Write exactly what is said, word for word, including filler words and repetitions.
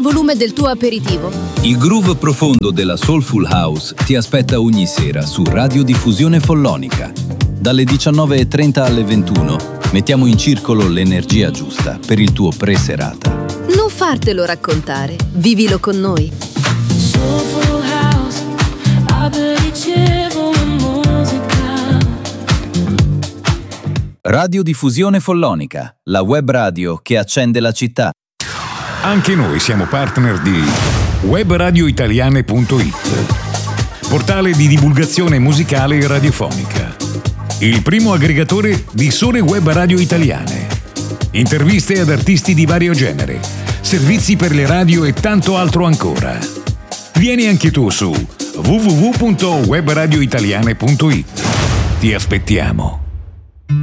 volume del tuo aperitivo. Il groove profondo della Soulful House ti aspetta ogni sera su Radiodiffusione Follonica. Dalle diciannove e trenta alle ventuno mettiamo in circolo l'energia giusta per il tuo pre-serata. Non fartelo raccontare, vivilo con noi. Soulful House, aperitivo e musica. Radiodiffusione Follonica, la web radio che accende la città. Anche noi siamo partner di web radio italiane punto it, portale di divulgazione musicale e radiofonica, il primo aggregatore di sole web radio italiane, interviste ad artisti di vario genere, servizi per le radio e tanto altro ancora. Vieni anche tu su w w w punto web radio italiane punto it. Ti aspettiamo.